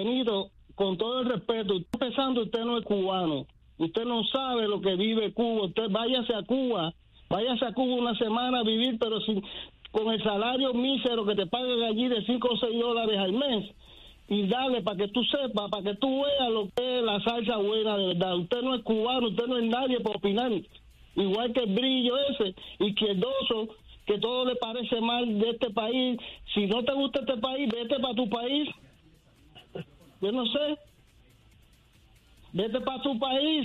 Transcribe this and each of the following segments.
Benito, con todo el respeto, empezando, usted no es cubano. Usted no sabe lo que vive Cuba. Usted váyase a Cuba una semana a vivir, pero con el salario mísero que te pagan allí de $5 o $6 al mes. Y dale, para que tú sepas, para que tú veas lo que es la salsa buena de verdad. Usted no es cubano, usted no es nadie para opinar. Igual que el brillo ese, izquierdoso, que todo le parece mal de este país. Si no te gusta este país, vete para tu país. Yo no sé. Vete para tu país.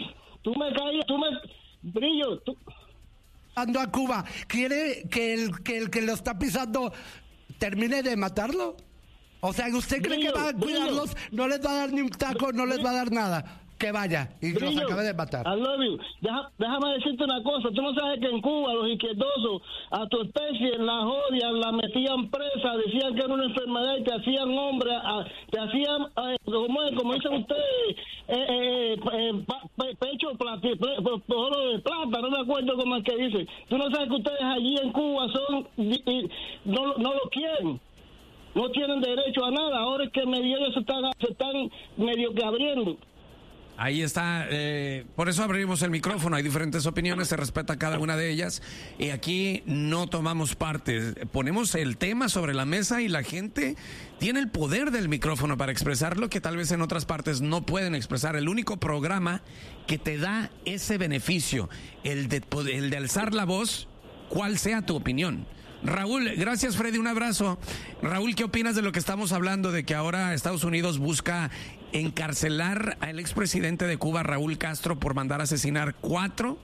Brillo, tú. Ando a Cuba, ¿quiere que el que lo está pisando termine de matarlo? O sea, ¿usted cree que va a cuidarlos? No les va a dar ni un taco, no les va a dar nada. Que vaya y los acabe de matar. I love you. Déjame decirte una cosa. Tú no sabes que en Cuba los izquierdosos a tu especie la jodían, la metían presa, decían que era una enfermedad y te hacían hombre, te hacían, como dicen ustedes, pecho de plata, no me acuerdo cómo es que dice. Tú no sabes que ustedes allí en Cuba no lo quieren. No tienen derecho a nada. Ahora es que medio ellos se están medio que abriendo. Ahí está, por eso abrimos el micrófono, hay diferentes opiniones, se respeta cada una de ellas y aquí no tomamos parte, ponemos el tema sobre la mesa y la gente tiene el poder del micrófono para expresar lo que tal vez en otras partes no pueden expresar. El único programa que te da ese beneficio, el de alzar la voz, cual sea tu opinión. Raúl, gracias Freddy, un abrazo. Raúl, ¿qué opinas de lo que estamos hablando, de que ahora Estados Unidos busca encarcelar al expresidente de Cuba, Raúl Castro, por mandar a asesinar cuatro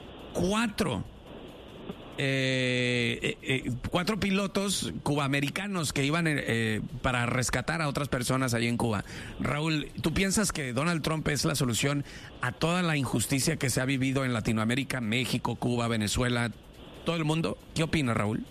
pilotos cubaamericanos que iban para rescatar a otras personas allí en Cuba? Raúl, ¿tú piensas que Donald Trump es la solución a toda la injusticia que se ha vivido en Latinoamérica, México, Cuba, Venezuela, todo el mundo? ¿Qué opinas, Raúl?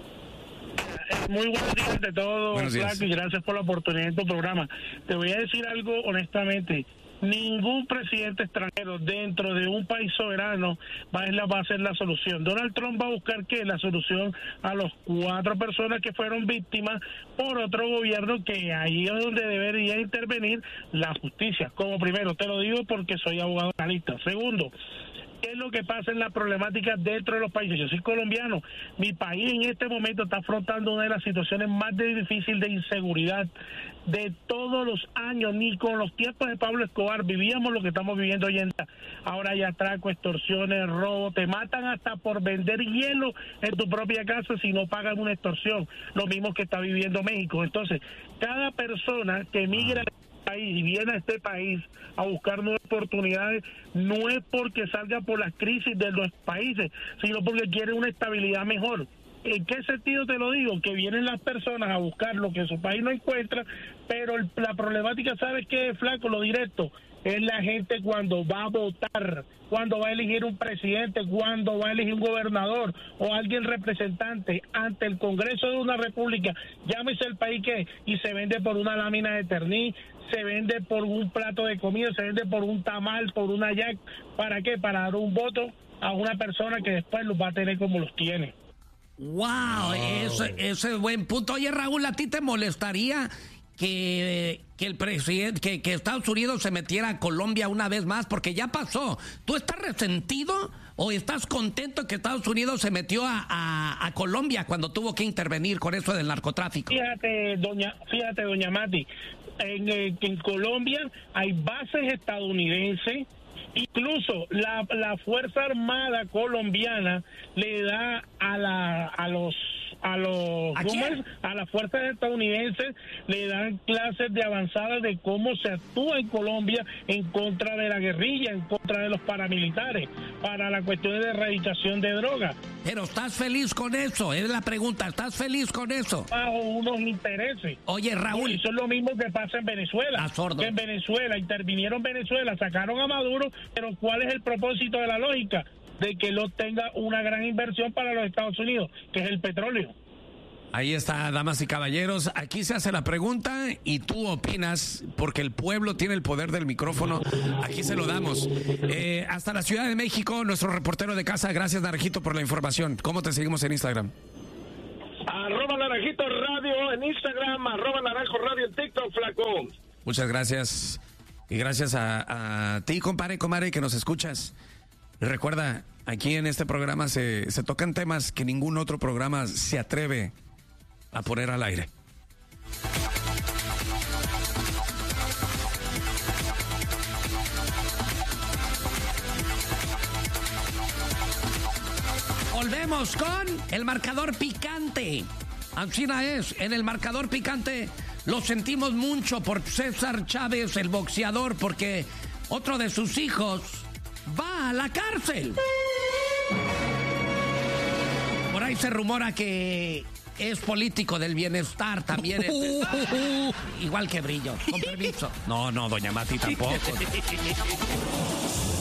Muy buenos días ante todo, Flaco, y gracias por la oportunidad de tu programa. Te voy a decir algo honestamente. Ningún presidente extranjero dentro de un país soberano va a ser la solución. Donald Trump va a buscar que la solución a los 4 personas que fueron víctimas por otro gobierno, que ahí es donde debería intervenir la justicia. Como primero, te lo digo porque soy abogado penalista. Segundo, ¿qué es lo que pasa en la problemática dentro de los países? Yo soy colombiano. Mi país en este momento está afrontando una de las situaciones más difíciles de inseguridad de todos los años. Ni con los tiempos de Pablo Escobar vivíamos lo que estamos viviendo hoy en día. Ahora hay atraco, extorsiones, robo, te matan hasta por vender hielo en tu propia casa si no pagan una extorsión. Lo mismo que está viviendo México. Entonces, cada persona que migra y viene a este país a buscar nuevas oportunidades, no es porque salga por las crisis de los países, sino porque quiere una estabilidad mejor. ¿En qué sentido te lo digo? Que vienen las personas a buscar lo que su país no encuentra, pero la problemática, ¿sabes qué, Flaco? Lo directo, es la gente cuando va a votar, cuando va a elegir un presidente, cuando va a elegir un gobernador o alguien representante ante el Congreso de una república, llámese el país que, y se vende por una lámina de Terní, se vende por un plato de comida, se vende por un tamal, por una yac. ¿Para qué? Para dar un voto a una persona que después los va a tener como los tiene. Wow, ese es buen punto. Oye, Raúl, ¿a ti te molestaría que el presidente, que Estados Unidos se metiera a Colombia una vez más? Porque ya pasó. ¿Tú estás resentido o estás contento que Estados Unidos se metió a Colombia cuando tuvo que intervenir con eso del narcotráfico? Fíjate, doña Mati, en Colombia hay bases estadounidenses. Incluso la Fuerza Armada colombiana le da a las fuerzas estadounidenses, le dan clases de avanzadas de cómo se actúa en Colombia en contra de la guerrilla, en contra de los paramilitares, para la cuestión de erradicación de drogas. Pero ¿estás feliz con eso? Es la pregunta, ¿estás feliz con eso? Bajo unos intereses. Oye, Raúl. Eso es lo mismo que pasa en Venezuela. Que en Venezuela intervinieron Venezuela, sacaron a Maduro, pero ¿cuál es el propósito de la lógica? De que lo tenga una gran inversión para los Estados Unidos, que es el petróleo. Ahí está, damas y caballeros, aquí se hace la pregunta y tú opinas, porque el pueblo tiene el poder del micrófono, aquí se lo damos. Hasta la Ciudad de México, nuestro reportero de casa, gracias Naranjito por la información. ¿Cómo te seguimos en Instagram? @Naranjito Radio en Instagram, @Naranjo Radio en TikTok, Flaco. Muchas gracias. Y gracias a ti, compadre, comadre, que nos escuchas. Recuerda, aquí en este programa se tocan temas que ningún otro programa se atreve a poner al aire. Volvemos con el marcador picante. Ancina es, en el marcador picante lo sentimos mucho por César Chávez, el boxeador, porque otro de sus hijos va a la cárcel. Por ahí se rumora que es político del bienestar también. Igual que Brillo, con permiso. No, doña Mati tampoco.